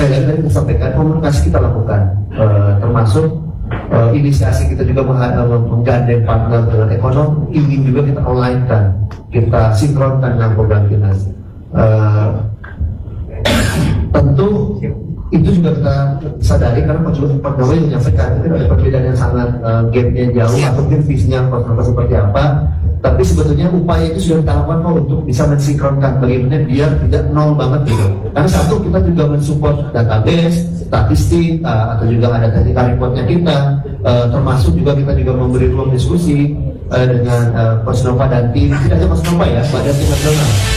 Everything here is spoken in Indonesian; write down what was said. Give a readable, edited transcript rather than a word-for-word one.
sekali lagi tadi saya sampaikan, komunikasi kita lakukan, termasuk inisiasi kita juga menggandeng partner dengan ekonomi, ingin juga kita online kan, kita sinkronkan dengan program kita. Tentu itu juga kita sadari karena pegawai menyampaikan itu ada perbedaan yang sangat gapnya jauh atau mungkin visinya seperti apa. Tapi sebetulnya upaya itu sudah kita lakukan untuk bisa mensinkronkan bagaimana biar tidak nol banget gitu. Karena satu, kita juga mensupport database, statistik, atau juga ada technical reportnya kita, termasuk juga kita juga memberi ruang diskusi dengan Kosnova dan tim, tidak hanya Kosnova ya, pada tim nasional.